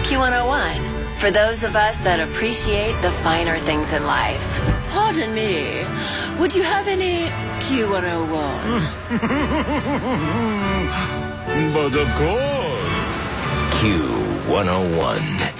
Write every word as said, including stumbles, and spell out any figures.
Q one oh one, for those of us that appreciate the finer things in life. Pardon me, would you have any Q one oh one? But of course, Q one oh one.